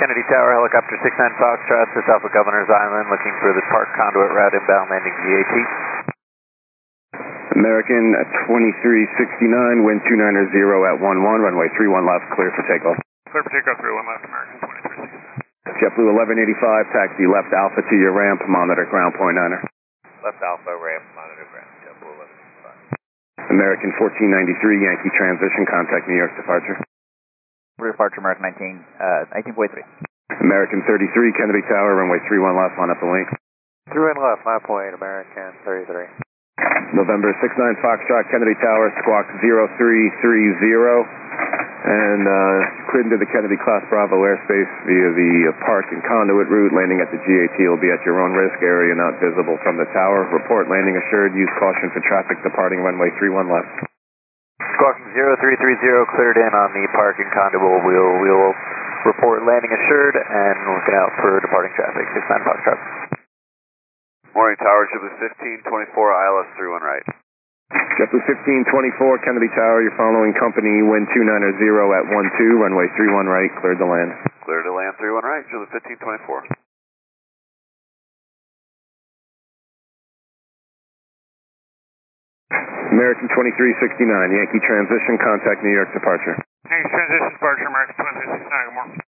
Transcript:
Kennedy Tower, helicopter 69 Foxtrot, to Alpha Governor's Island, looking for the park conduit route inbound landing GAT. American 2369, wind 290 at 11, runway 31 left, clear for takeoff. Clear for takeoff, 31 left, American 2369. JetBlue 1185, taxi left Alpha to your ramp, monitor ground point niner. Left Alpha, ramp, monitor ground, JetBlue 1185. American 1493, Yankee transition, contact New York departure. Departure American 19.3. American 33, Kennedy Tower, runway 31 left, line up the link. 31 left, 9.8, American 33. November 69 Foxtrot, Kennedy Tower, squawk 0330, and cleared into the Kennedy Class Bravo airspace via the park and conduit route. Landing at the GAT will be at your own risk, area not visible from the tower. Report landing assured, use caution for traffic departing runway 31 left. Squawking 0330, cleared in on the park and conduit. We'll report landing assured and looking out for departing traffic. 69 Foxtrot. Morning Tower, JetBlue 1524, ILS 31 right. JetBlue 1524, Kennedy Tower, you're following company, wind 290 at 12, runway 31 right, cleared to land. Clear to land 31 right, JetBlue 1524. American 2369, Yankee transition, contact New York departure. Yankee transition, departure, American 2369, good morning.